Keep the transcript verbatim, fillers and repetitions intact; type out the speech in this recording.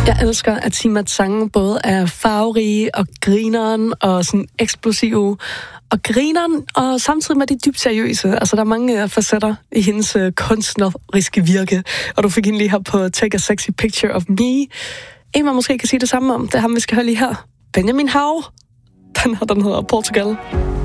Jeg elsker, at Timats sange både er farverige og grineren og sådan eksplosive. Og grineren, og samtidig med de dybt seriøse. Altså, der er mange facetter i hendes uh, kunstneriske virke. Og du fik hende lige her på Take a Sexy Picture of Me. En, man måske kan sige det samme om, det er ham, vi skal høre lige her. Benjamin Hav. Den her, den hedder Portugal.